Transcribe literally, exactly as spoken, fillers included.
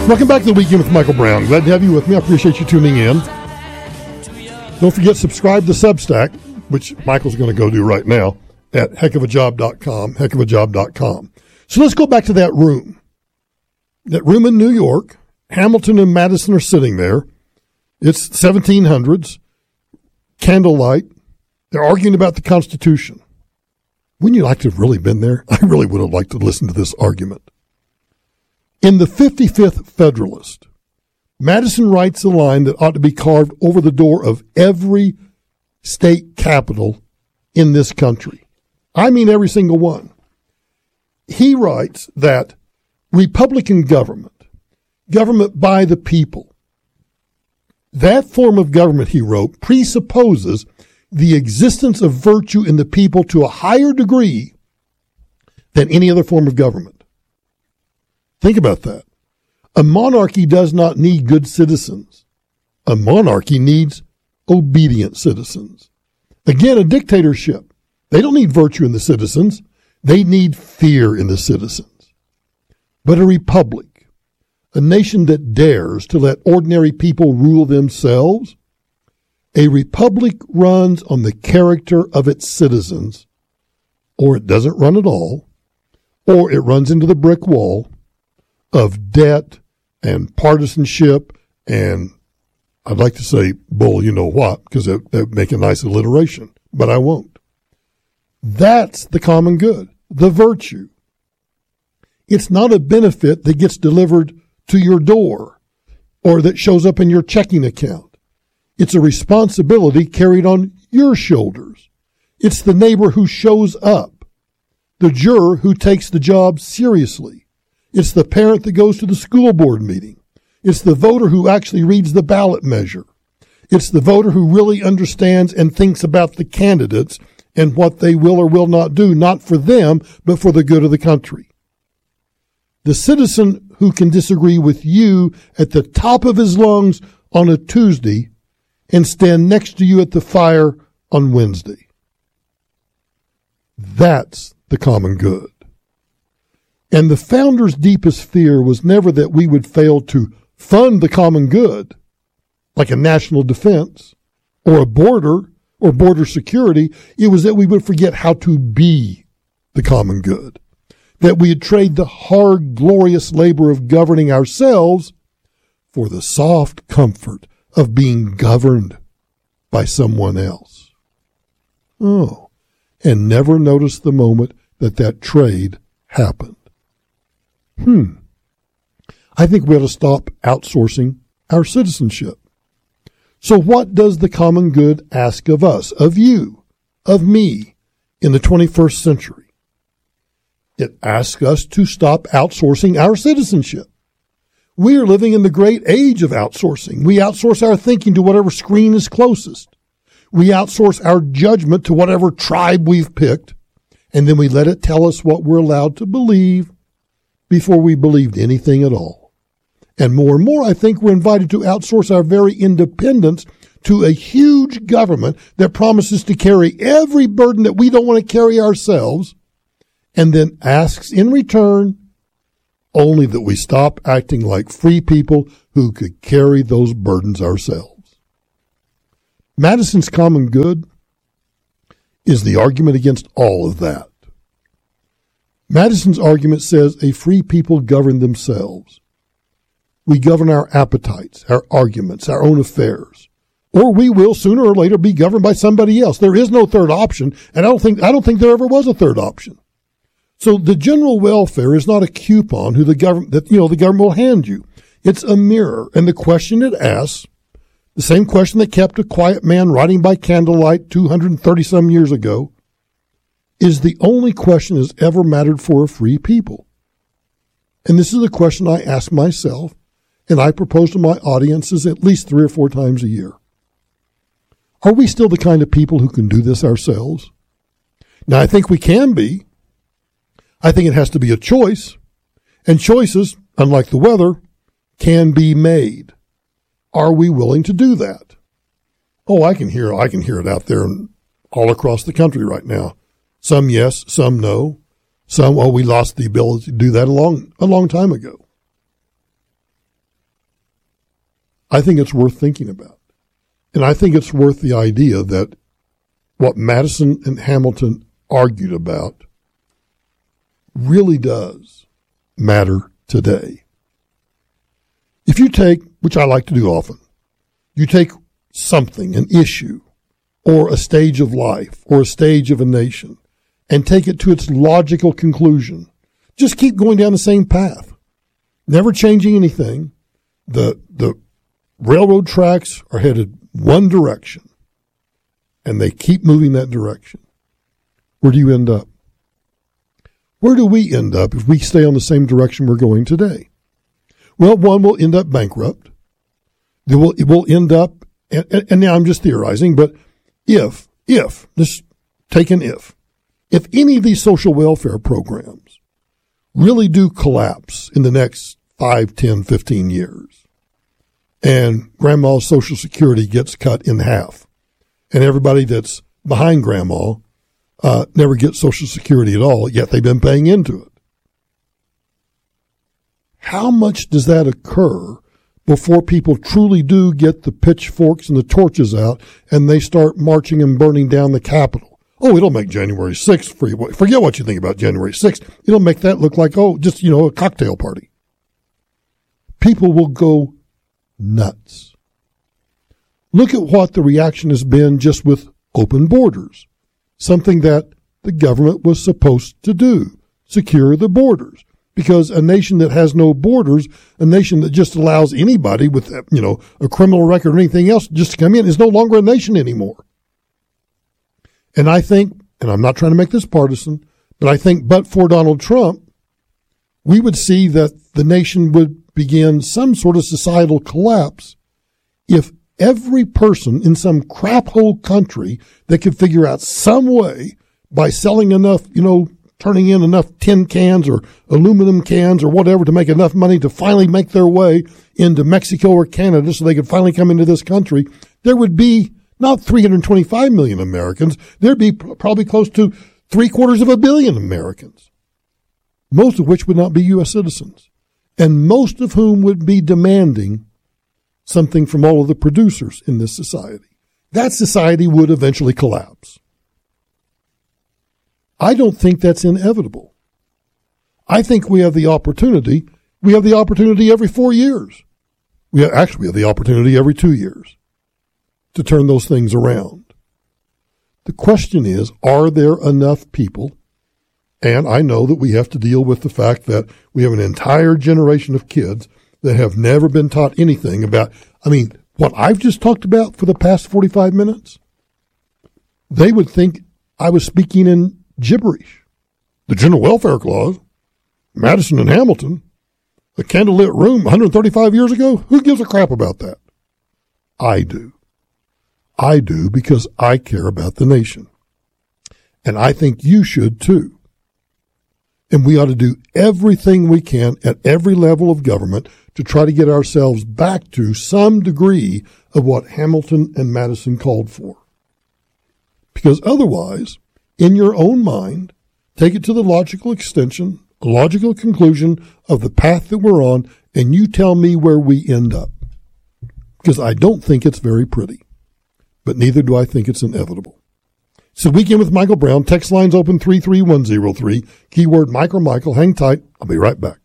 Welcome back to the Weekend with Michael Brown. Glad to have you with me. I appreciate you tuning in. Don't forget, subscribe to Substack, which Michael's going to go do right now at heck of a job dot com, heck of a job dot com. So let's go back to that room. That room in New York. Hamilton and Madison are sitting there. It's seventeen hundreds, candlelight. They're arguing about the Constitution. Wouldn't you like to have really been there? I really would have liked to listen to this argument. In the fifty-fifth Federalist, Madison writes a line that ought to be carved over the door of every state capital in this country. I mean every single one. He writes that Republican government, government by the people, that form of government, he wrote, presupposes the existence of virtue in the people to a higher degree than any other form of government. Think about that. A monarchy does not need good citizens. A monarchy needs obedient citizens. Again, a dictatorship. They don't need virtue in the citizens. They need fear in the citizens. But a republic, a nation that dares to let ordinary people rule themselves, a republic runs on the character of its citizens, or it doesn't run at all, or it runs into the brick wall of debt and partisanship and, I'd like to say bull you know what, because that would make a nice alliteration, but I won't. That's the common good, the virtue. It's not a benefit that gets delivered to your door or that shows up in your checking account. It's a responsibility carried on your shoulders. It's the neighbor who shows up, the juror who takes the job seriously. It's the parent that goes to the school board meeting. It's the voter who actually reads the ballot measure. It's the voter who really understands and thinks about the candidates and what they will or will not do, not for them, but for the good of the country. The citizen who can disagree with you at the top of his lungs on a Tuesday and stand next to you at the fire on Wednesday. That's the common good. And the founders' deepest fear was never that we would fail to fund the common good, like a national defense or a border or border security. It was that we would forget how to be the common good, that we'd trade the hard, glorious labor of governing ourselves for the soft comfort of being governed by someone else. Oh, and never notice the moment that that trade happened. Hmm. I think we ought to stop outsourcing our citizenship. So what does the common good ask of us, of you, of me, in the twenty-first century? It asks us to stop outsourcing our citizenship. We are living in the great age of outsourcing. We outsource our thinking to whatever screen is closest. We outsource our judgment to whatever tribe we've picked, and then we let it tell us what we're allowed to believe before we believed anything at all. And more and more, I think we're invited to outsource our very independence to a huge government that promises to carry every burden that we don't want to carry ourselves, and then asks in return only that we stop acting like free people who could carry those burdens ourselves. Madison's common good is the argument against all of that. Madison's argument says a free people govern themselves. We govern our appetites, our arguments, our own affairs, or we will sooner or later be governed by somebody else. There is no third option, and I don't think I don't think there ever was a third option. So the general welfare is not a coupon who the government that you know the government will hand you. It's a mirror, and the question it asks, the same question that kept a quiet man writing by candlelight two hundred thirty some years ago, is the only question that's ever mattered for a free people. And this is a question I ask myself, and I propose to my audiences at least three or four times a year. Are we still the kind of people who can do this ourselves? Now, I think we can be. I think it has to be a choice, and choices, unlike the weather, can be made. Are we willing to do that? Oh, I can hear, I can hear it out there and all across the country right now. Some yes, some no. Some, oh, we lost the ability to do that a long, a long time ago. I think it's worth thinking about. And I think it's worth the idea that what Madison and Hamilton argued about really does matter today. If you take, which I like to do often, you take something, an issue, or a stage of life, or a stage of a nation, and take it to its logical conclusion. Just keep going down the same path, never changing anything. The, the railroad tracks are headed one direction, and they keep moving that direction. Where do you end up? Where do we end up if we stay on the same direction we're going today? Well, one will end up bankrupt. It will, it will end up, and, and now I'm just theorizing, but if, if, just take an if, if any of these social welfare programs really do collapse in the next five, ten, fifteen years, and grandma's Social Security gets cut in half, and everybody that's behind grandma uh, never gets Social Security at all, yet they've been paying into it. How much does that occur before people truly do get the pitchforks and the torches out and they start marching and burning down the Capitol? Oh, it'll make January sixth for you. Forget what you think about January sixth. It'll make that look like, oh, just, you know, a cocktail party. People will go nuts. Look at what the reaction has been just with open borders, something that the government was supposed to do, secure the borders. Because a nation that has no borders, a nation that just allows anybody with, you know, a criminal record or anything else just to come in is no longer a nation anymore. And I think, and I'm not trying to make this partisan, but I think but for Donald Trump, we would see that the nation would begin some sort of societal collapse if every person in some crap hole country that could figure out some way by selling enough, you know, turning in enough tin cans or aluminum cans or whatever to make enough money to finally make their way into Mexico or Canada so they could finally come into this country, there would be not three hundred twenty-five million Americans. There'd be probably close to three quarters of a billion Americans, most of which would not be U S citizens, and most of whom would be demanding something from all of the producers in this society. That society would eventually collapse. I don't think that's inevitable. I think we have the opportunity. We have the opportunity every four years. We have, actually we have the opportunity every two years to turn those things around. The question is, are there enough people? And I know that we have to deal with the fact that we have an entire generation of kids that have never been taught anything about, I mean, what I've just talked about for the past forty-five minutes. They would think I was speaking in gibberish. The General Welfare Clause, Madison and Hamilton, the candlelit room one hundred thirty-five years ago, who gives a crap about that? I do. I do because I care about the nation. And I think you should too. And we ought to do everything we can at every level of government to try to get ourselves back to some degree of what Hamilton and Madison called for. Because otherwise, in your own mind, take it to the logical extension, logical conclusion of the path that we're on, and you tell me where we end up. Because I don't think it's very pretty, but neither do I think it's inevitable. So Weekend with Michael Brown, text lines open three three one zero three, keyword Mike or Michael. Hang tight. I'll be right back.